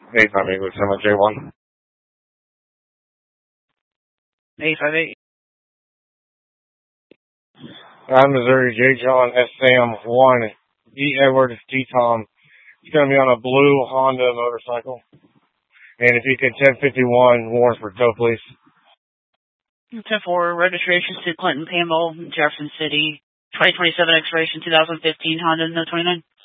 858 with 7 J1. 858. Missouri J. John S. Sam 1 E. Edward T. Tom. It's going to be on a blue Honda motorcycle. And if you can 1051 Warrensburg, go please. 10-4, registrations to Clinton Campbell, Jefferson City, 2027 expiration 2015 Honda No 29.